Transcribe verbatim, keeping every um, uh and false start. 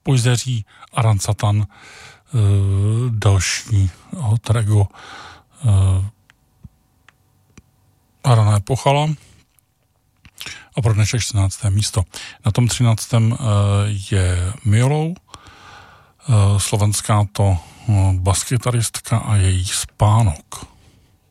Pojzeří Aransatan, uh, další trego uh, Arana Epochala a pro dnešek čtrnácté místo. Na tom třináctém uh, je Miolou, uh, slovenská to uh, baskytaristka a její Spánok.